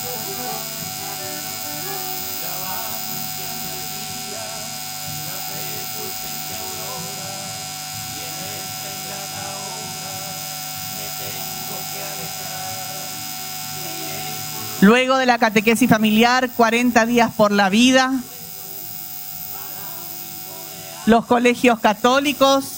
Luego de la catequesis familiar, 40 días por la vida, los colegios católicos